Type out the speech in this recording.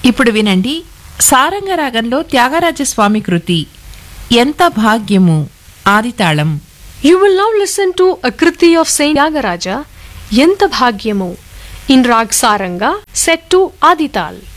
ఇప్పుడు వినండి సారంగరాగంలో త్యాగరాజస్వామి కృతి ఎంత భాగ్యము ఆదితాళం. You will now listen to a kriti of Saint Tyagaraja, Yenta Bhagyamu, in Rag Saranga, set to Adital.